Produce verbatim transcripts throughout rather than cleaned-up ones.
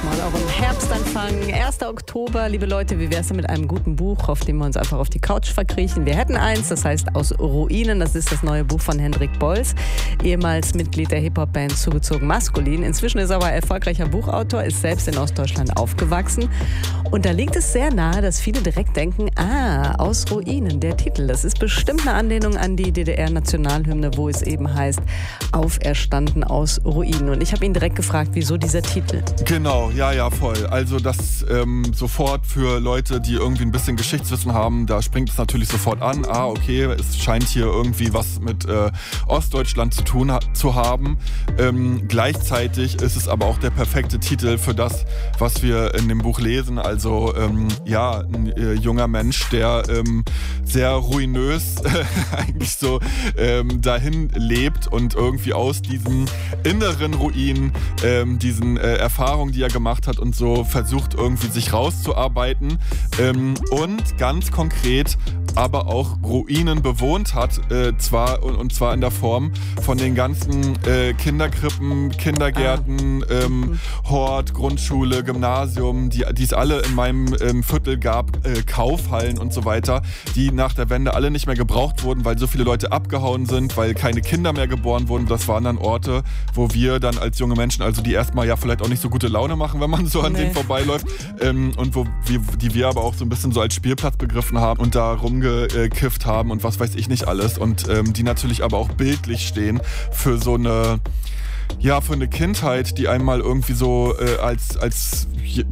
Mal auch im Herbstanfang. erster Oktober, liebe Leute, wie wäre es denn mit einem guten Buch, auf dem wir uns einfach auf die Couch verkriechen? Wir hätten eins, das heißt Aus Ruinen. Das ist das neue Buch von Hendrik Bolz, ehemals Mitglied der Hip-Hop-Band Zugezogen Maskulin. Inzwischen ist er aber erfolgreicher Buchautor, ist selbst in Ostdeutschland aufgewachsen. Und da liegt es sehr nahe, dass viele direkt denken, ah, Aus Ruinen, der Titel. Das ist bestimmt eine Anlehnung an die D D R-Nationalhymne, wo es eben heißt, auferstanden aus Ruinen. Und ich habe ihn direkt gefragt, wieso dieser Titel? Genau, ja, ja, voll. Also das ähm, sofort für Leute, die irgendwie ein bisschen Geschichtswissen haben, da springt es natürlich sofort an. Ah, okay, es scheint hier irgendwie was mit äh, Ostdeutschland zu tun ha- zu haben. Ähm, gleichzeitig ist es aber auch der perfekte Titel für das, was wir in dem Buch lesen. Also ähm, ja, ein äh, junger Mensch, der ähm, sehr ruinös eigentlich so ähm, dahin lebt und irgendwie aus diesen inneren Ruinen, ähm, diesen äh, Erfahrungen, die er gemacht hat und so, versucht irgendwie sich rauszuarbeiten ähm, und ganz konkret aber auch Ruinen bewohnt hat, äh, zwar und, und zwar in der Form von den ganzen äh, Kinderkrippen, Kindergärten, ah. ähm, Hort, Grundschule, Gymnasium, die die es alle in meinem ähm, Viertel gab, äh, Kaufhallen und so weiter, die nach der Wende alle nicht mehr gebraucht wurden, weil so viele Leute abgehauen sind, weil keine Kinder mehr geboren wurden. Das waren dann Orte, wo wir dann als junge Menschen, also die erstmal ja vielleicht auch nicht so gute Laune machen, wenn man so an nee. denen vorbeiläuft, ähm, und wo wir, die wir aber auch so ein bisschen so als Spielplatz begriffen haben und da rumgekifft haben und was weiß ich nicht alles, und ähm, die natürlich aber auch bildlich stehen für so eine Ja, für eine Kindheit, die einmal irgendwie so äh, als, als,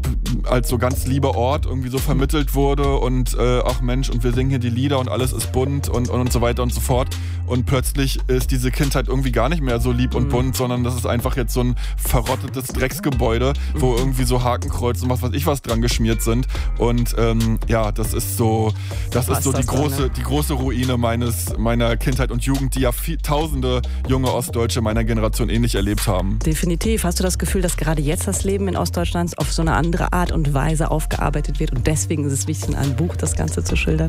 als so ganz lieber Ort irgendwie so vermittelt wurde und äh, ach Mensch, und wir singen hier die Lieder und alles ist bunt und, und, und so weiter und so fort. Und plötzlich ist diese Kindheit irgendwie gar nicht mehr so lieb und bunt, sondern das ist einfach jetzt so ein verrottetes Drecksgebäude, wo irgendwie so Hakenkreuz und was weiß ich was dran geschmiert sind. Und ähm, ja, das ist so, das ist so die große, die große Ruine meines, meiner Kindheit und Jugend, die ja viel, tausende junge Ostdeutsche meiner Generation ähnlich erlebt haben. Definitiv. Hast du das Gefühl, dass gerade jetzt das Leben in Ostdeutschland auf so eine andere Art und Weise aufgearbeitet wird und deswegen ist es wichtig, in einem Buch das Ganze zu schildern?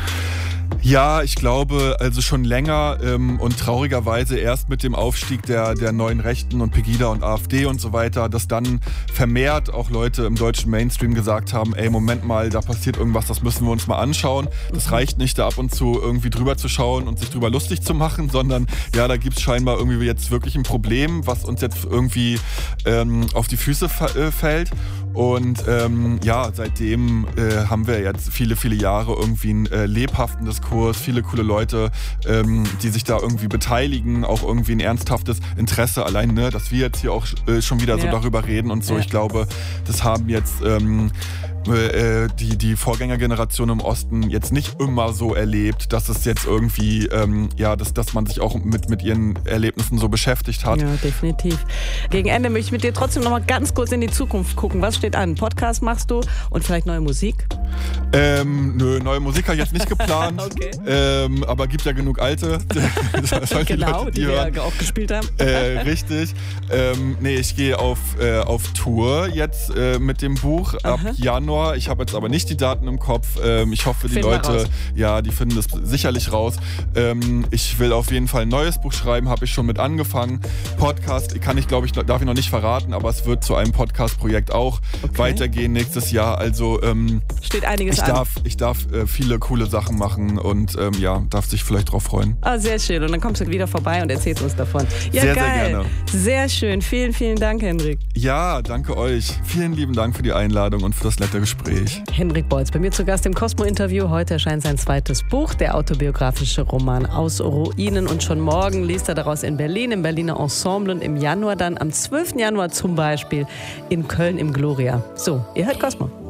Ja, ich glaube, also schon länger ähm, und traurigerweise erst mit dem Aufstieg der, der neuen Rechten und Pegida und AfD und so weiter, dass dann vermehrt auch Leute im deutschen Mainstream gesagt haben, ey, Moment mal, da passiert irgendwas, das müssen wir uns mal anschauen. Das reicht nicht, da ab und zu irgendwie drüber zu schauen und sich drüber lustig zu machen, sondern ja, da gibt es scheinbar irgendwie jetzt wirklich ein Problem, was uns jetzt irgendwie ähm, auf die Füße fa- äh, fällt. Und ähm, ja, seitdem äh, haben wir jetzt viele, viele Jahre irgendwie einen äh, lebhaften Diskurs, viele coole Leute, ähm, die sich da irgendwie beteiligen, auch irgendwie ein ernsthaftes Interesse. Allein, ne, dass wir jetzt hier auch äh, schon wieder ja. so darüber reden und so. Ja. Ich glaube, das haben jetzt ähm, äh, die, die Vorgängergeneration im Osten jetzt nicht immer so erlebt, dass es jetzt irgendwie, ähm, ja, dass, dass man sich auch mit, mit ihren Erlebnissen so beschäftigt hat. Ja, definitiv. Gegen Ende möchte ich mit dir trotzdem noch mal ganz kurz in die Zukunft gucken. Was steht an? Podcast machst du und vielleicht neue Musik? Ähm, nö, neue Musik habe ich jetzt nicht geplant. Okay. ähm, aber gibt ja genug alte. Genau, die, Leute, die, die hören. wir auch gespielt haben. Äh, richtig. Ähm, nee, ich gehe auf, äh, auf Tour jetzt äh, mit dem Buch ab Aha. Januar. Ich habe jetzt aber nicht die Daten im Kopf. Ähm, ich hoffe, die finden Leute, ja, die finden das sicherlich raus. Ähm, ich will auf jeden Fall ein neues Buch schreiben, habe ich schon mit angefangen. Podcast kann ich, glaube ich, darf ich noch nicht verraten, aber es wird zu einem Podcast-Projekt auch okay. weitergehen nächstes Jahr. Also ähm, steht einiges ich an. Darf, ich darf äh, viele coole Sachen machen und ähm, ja, darf sich vielleicht drauf freuen. Ah, sehr schön. Und dann kommst du wieder vorbei und erzählst uns davon. Ja, sehr, geil. sehr gerne. Sehr schön. Vielen, vielen Dank, Hendrik. Ja, danke euch. Vielen lieben Dank für die Einladung und für das nette Gespräch. Hendrik Bolz, bei mir zu Gast im Cosmo-Interview. Heute erscheint sein zweites Buch, der autobiografische Roman Aus Ruinen. Und schon morgen liest er daraus in Berlin, im Berliner Ensemble, und im Januar dann, am zwölften Januar zum Beispiel, in Köln im Gloria. So, ihr hört Cosmo.